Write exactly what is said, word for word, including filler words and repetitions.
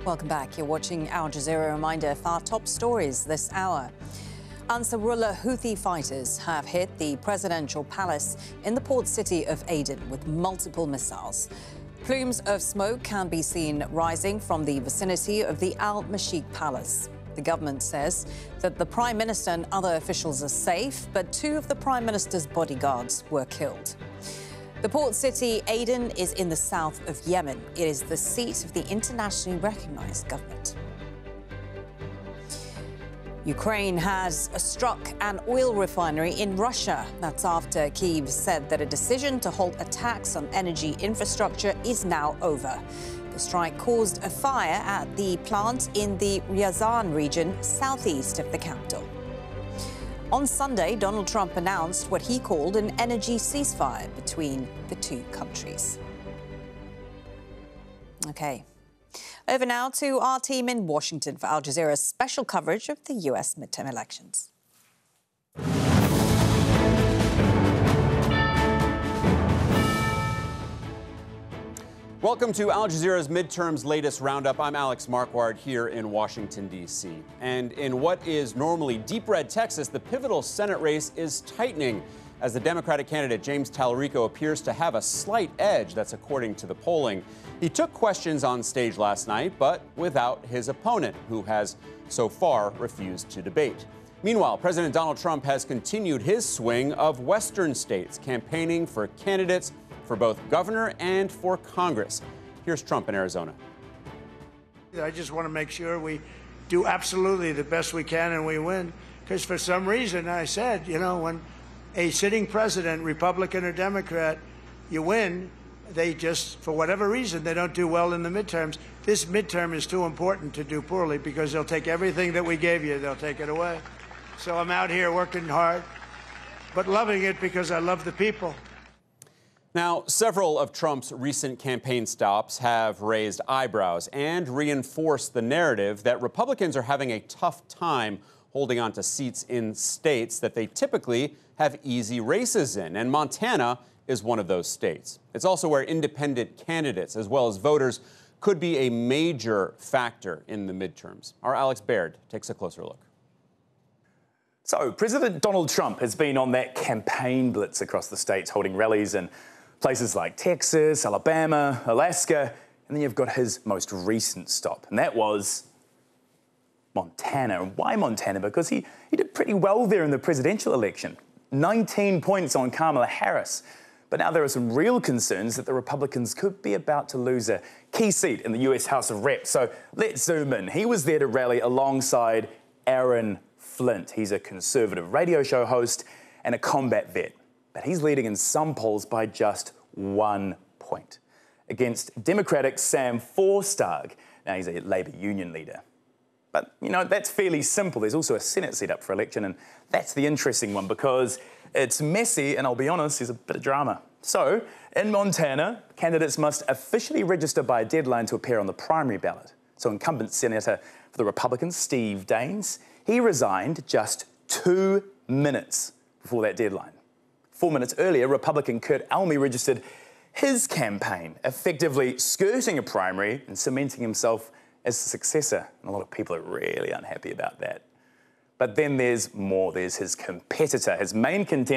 Welcome back. You're watching Al Jazeera. Reminder for our top stories this hour. Ansarullah Houthi fighters have hit the presidential palace in the port city of Aden with multiple missiles. Plumes of smoke can be seen rising from the vicinity of the Al Mashik Palace. The government says that the Prime Minister and other officials are safe, but two of the Prime Minister's bodyguards were killed. The port city, Aden, is in the south of Yemen. It is the seat of the internationally recognized government. Ukraine has struck an oil refinery in Russia. That's after Kyiv said that a decision to halt attacks on energy infrastructure is now over. The strike caused a fire at the plant in the Ryazan region, southeast of the capital. On Sunday, Donald Trump announced what he called an energy ceasefire between the two countries. OK. Over now to our team in Washington for Al Jazeera's special coverage of the U S midterm elections. Welcome to Al Jazeera's midterms latest roundup. I'm Alex Marquardt here in Washington, D C And in what is normally deep red Texas, the pivotal Senate race is tightening as the Democratic candidate James Talarico appears to have a slight edge. That's according to the polling. He took questions on stage last night, but without his opponent, who has so far refused to debate. Meanwhile, President Donald Trump has continued his swing of Western states, campaigning for candidates for both governor and for Congress. Here's Trump in Arizona. I just want to make sure we do absolutely the best we can and we win. Because for some reason, I said, you know, when a sitting president, Republican or Democrat, you win, they just, for whatever reason, they don't do well in the midterms. This midterm is too important to do poorly because they'll take everything that we gave you, they'll take it away. So I'm out here working hard, but loving it because I love the people. Now, several of Trump's recent campaign stops have raised eyebrows and reinforced the narrative that Republicans are having a tough time holding on to seats in states that they typically have easy races in. And Montana is one of those states. It's also where independent candidates, as well as voters, could be a major factor in the midterms. Our Alex Baird takes a closer look. So, President Donald Trump has been on that campaign blitz across the states, holding rallies in places like Texas, Alabama, Alaska, and then you've got his most recent stop, and that was Montana. And why Montana? Because he, he did pretty well there in the presidential election. nineteen points on Kamala Harris. But now there are some real concerns that the Republicans could be about to lose a key seat in the U S House of Reps. So let's zoom in. He was there to rally alongside Aaron Flint. He's a conservative radio show host and a combat vet. But he's leading in some polls by just one point against Democratic Sam Forstag. Now, he's a Labour union leader. But, you know, that's fairly simple. There's also a Senate seat up for election, and that's the interesting one because it's messy, and I'll be honest, there's a bit of drama. So, in Montana, candidates must officially register by a deadline to appear on the primary ballot. So, incumbent Senator for the Republicans, Steve Daines, he resigned just two minutes before that deadline. Four minutes earlier, Republican Kurt Almy registered his campaign, effectively skirting a primary and cementing himself as the successor. And a lot of people are really unhappy about that. But then there's more. There's his competitor, his main contender.